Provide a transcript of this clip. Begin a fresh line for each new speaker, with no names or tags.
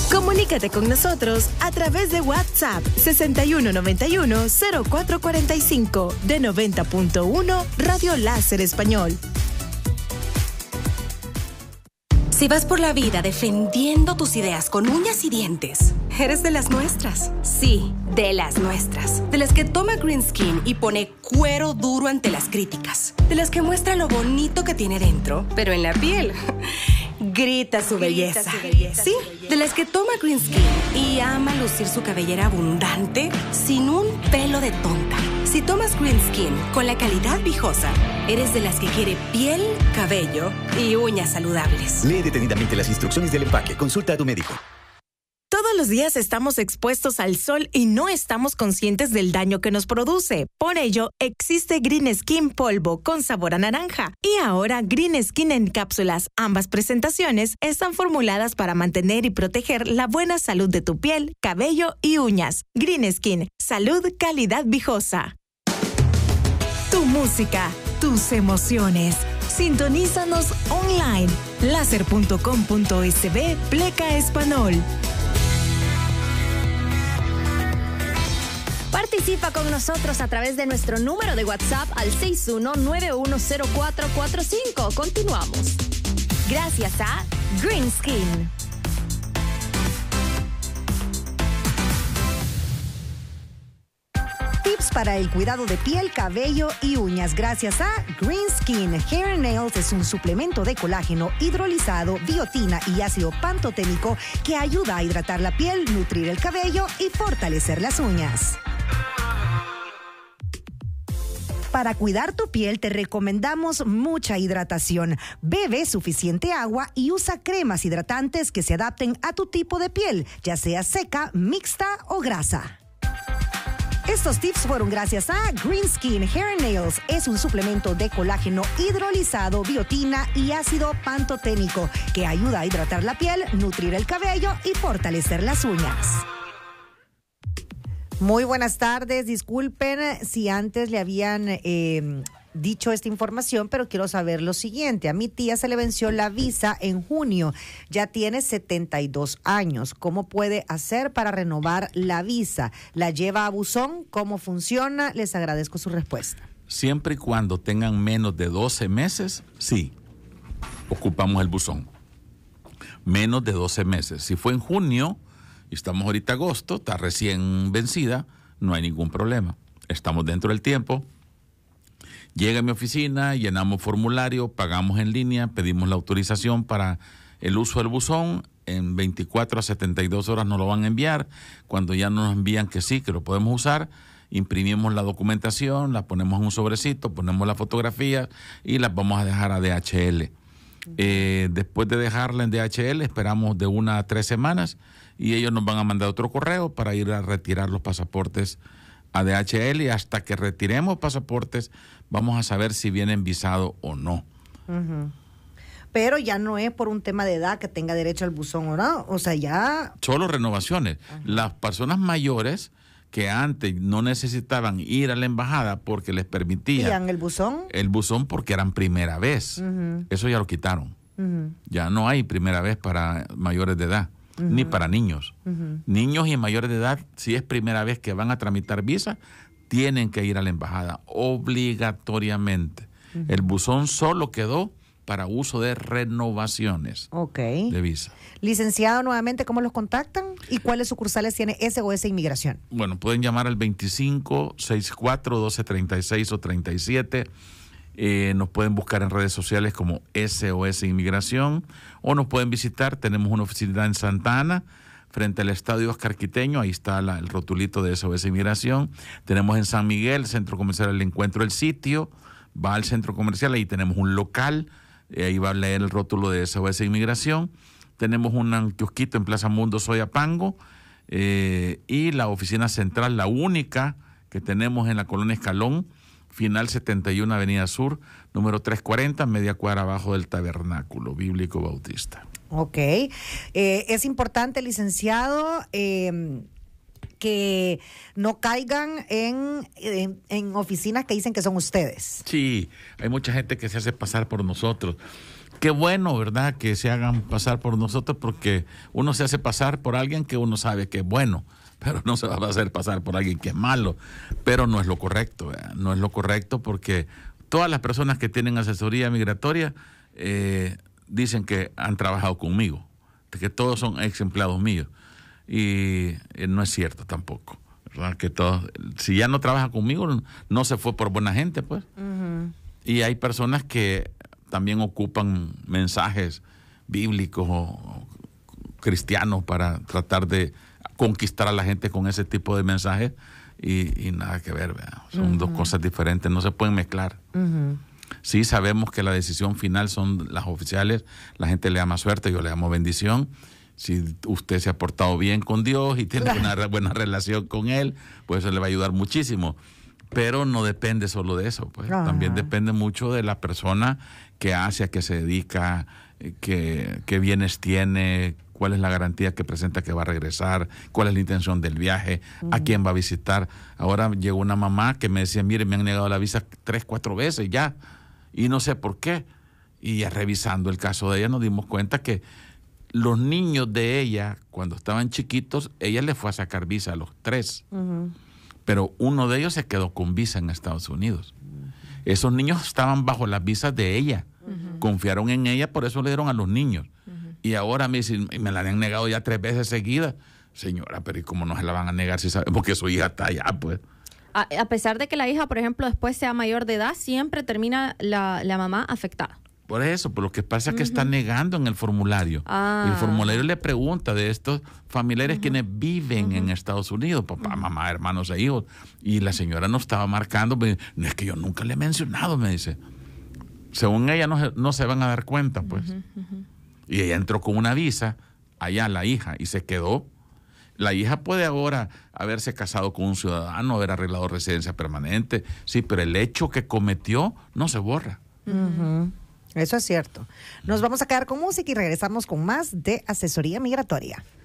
Comunícate con nosotros a través de WhatsApp 6191-0445 de 90.1 Radio Láser Español.
Si vas por la vida defendiendo tus ideas con uñas y dientes, eres de las nuestras. Sí, de las nuestras. De las que toma Green Skin y pone cuero duro ante las críticas. De las que muestra lo bonito que tiene dentro, pero en la piel grita su belleza. Sí, de las que toma Green Skin y ama lucir su cabellera abundante sin un pelo de tonta. Si tomas Green Skin con la calidad Viejosa, eres de las que quiere piel, cabello y uñas saludables.
Lee detenidamente las instrucciones del empaque. Consulta a tu médico.
Todos los días estamos expuestos al sol y no estamos conscientes del daño que nos produce. Por ello, existe Green Skin polvo con sabor a naranja. Y ahora Green Skin en cápsulas. Ambas presentaciones están formuladas para mantener y proteger la buena salud de tu piel, cabello y uñas. Green Skin, salud, calidad Viejosa. Tu música, tus emociones. Sintonízanos online. Láser.com.sb Pleca Español.
Participa con nosotros a través de nuestro número de WhatsApp al 61910445. Continuamos. Gracias a Green Skin.
Tips para el cuidado de piel, cabello y uñas gracias a Green Skin. Hair and Nails es un suplemento de colágeno hidrolizado, biotina y ácido pantoténico que ayuda a hidratar la piel, nutrir el cabello y fortalecer las uñas. Para cuidar tu piel te recomendamos mucha hidratación. Bebe suficiente agua y usa cremas hidratantes que se adapten a tu tipo de piel, ya sea seca, mixta o grasa. Estos tips fueron gracias a Green Skin Hair and Nails. Es un suplemento de colágeno hidrolizado, biotina y ácido pantoténico que ayuda a hidratar la piel, nutrir el cabello y fortalecer las uñas. Muy buenas tardes. Disculpen si antes le habían dicho esta información, pero quiero saber lo siguiente. A mi tía se le venció la visa en junio. Ya tiene 72 años. ¿Cómo puede hacer para renovar la visa? ¿La lleva a buzón? ¿Cómo funciona? Les agradezco su respuesta.
Siempre y cuando tengan menos de 12 meses, sí, ocupamos el buzón. Menos de 12 meses. Si fue en junio y estamos ahorita agosto, está recién vencida, no hay ningún problema. Estamos dentro del tiempo. Llega a mi oficina, llenamos formulario, pagamos en línea, pedimos la autorización para el uso del buzón. En 24 a 72 horas nos lo van a enviar. Cuando ya nos envían que sí, que lo podemos usar, imprimimos la documentación, la ponemos en un sobrecito, ponemos la fotografía y la vamos a dejar a DHL. Después de dejarla en DHL, esperamos de 1 a 3 semanas y ellos nos van a mandar otro correo para ir a retirar los pasaportes a DHL, y hasta que retiremos pasaportes vamos a saber si vienen visados o no.
Uh-huh. Pero ya no es por un tema de edad que tenga derecho al buzón o no, o sea, ya...
Solo renovaciones. Uh-huh. Las personas mayores que antes no necesitaban ir a la embajada porque les permitían...
¿El buzón?
El buzón porque eran primera vez. Uh-huh. Eso ya lo quitaron. Uh-huh. Ya no hay primera vez para mayores de edad. Uh-huh. Ni para niños. Uh-huh. Niños y mayores de edad, si es primera vez que van a tramitar visa, tienen que ir a la embajada obligatoriamente. Uh-huh. El buzón solo quedó para uso de renovaciones de visa.
Licenciado, nuevamente, ¿cómo los contactan? ¿Y cuáles sucursales tiene SOS Inmigración?
Bueno, pueden llamar al 2564-1236 o 37. Nos pueden buscar en redes sociales como SOS Inmigración, o nos pueden visitar. Tenemos una oficina en Santa Ana, frente al Estadio Oscar Quiteño. Ahí está el rotulito de SOS Inmigración. Tenemos en San Miguel, Centro Comercial El Encuentro, El Sitio. Va al centro comercial, ahí tenemos un local, ahí va a leer el rótulo de SOS Inmigración. Tenemos un kiosquito en Plaza Mundo Soyapango, y la oficina central, la única que tenemos en la colonia Escalón, final 71 Avenida Sur, número 340, media cuadra abajo del Tabernáculo Bíblico Bautista.
Ok. Es importante, licenciado, que no caigan en oficinas que dicen que son ustedes.
Sí, hay mucha gente que se hace pasar por nosotros. qué bueno, ¿verdad?, que se hagan pasar por nosotros, porque uno se hace pasar por alguien que uno sabe que es bueno, pero no se va a hacer pasar por alguien que es malo. Pero no es lo correcto, ¿verdad? No es lo correcto, porque todas las personas que tienen asesoría migratoria dicen que han trabajado conmigo, que todos son ex empleados míos. Y no es cierto tampoco, ¿verdad? Que todos, si ya no trabaja conmigo, no se fue por buena gente, pues. Uh-huh. Y hay personas que también ocupan mensajes bíblicos o cristianos para tratar de conquistar a la gente con ese tipo de mensajes, y nada que ver, ¿verdad? Son dos cosas diferentes, no se pueden mezclar. Sí, sabemos que la decisión final son las oficiales, la gente le da más suerte, yo le damos bendición. Si usted se ha portado bien con Dios y tiene una buena relación con Él, pues eso le va a ayudar muchísimo. Pero no depende solo de eso, pues. También depende mucho de la persona que hace, a qué se dedica, qué bienes tiene, cuál es la garantía que presenta que va a regresar, cuál es la intención del viaje, a quién va a visitar. Ahora llegó una mamá que me decía, mire, me han negado la visa 3-4 veces ya, y no sé por qué. Y ya revisando el caso de ella nos dimos cuenta que los niños de ella, cuando estaban chiquitos, ella le fue a sacar visa a los 3. Pero uno de ellos se quedó con visa en Estados Unidos. Esos niños estaban bajo las visas de ella. Confiaron en ella, por eso le dieron a los niños. Y ahora me dicen, me la han negado ya 3 veces seguidas. Señora, pero ¿y cómo no se la van a negar si sabemos que su hija está allá, pues?
A pesar de que la hija, por ejemplo, después sea mayor de edad, siempre termina la mamá afectada.
Por eso, por lo que pasa es que está negando en el formulario. El formulario le pregunta de estos familiares quienes viven en Estados Unidos, papá, mamá, hermanos e hijos. Y la señora no estaba marcando, no es que yo nunca le he mencionado, me dice. Según ella no se van a dar cuenta, pues. Y ella entró con una visa, allá la hija, y se quedó. La hija puede ahora haberse casado con un ciudadano, haber arreglado residencia permanente, sí, pero el hecho que cometió no se borra.
Eso es cierto. Nos vamos a quedar con música y regresamos con más de Asesoría Migratoria.